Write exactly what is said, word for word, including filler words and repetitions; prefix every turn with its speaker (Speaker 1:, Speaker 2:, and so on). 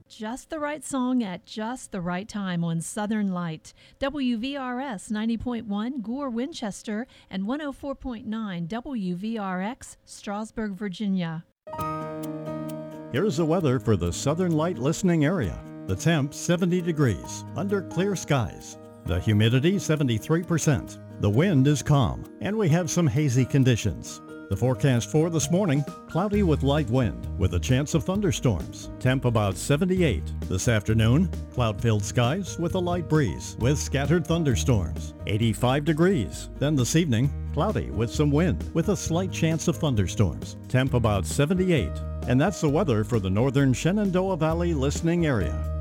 Speaker 1: Just the right song at just the right time on Southern Light. W V R S ninety point one Gore, Winchester, and one oh four point nine W V R X, Strasburg, Virginia.
Speaker 2: Here's the weather for the Southern Light listening area. The temp seventy degrees, under clear skies. The humidity seventy-three percent. The wind is calm, and we have some hazy conditions. The forecast for this morning, cloudy with light wind, with a chance of thunderstorms. Temp about seventy-eight. This afternoon, cloud-filled skies with a light breeze, with scattered thunderstorms. eighty-five degrees. Then this evening, cloudy with some wind, with a slight chance of thunderstorms. Temp about seventy-eight. And that's the weather for the northern Shenandoah Valley listening area.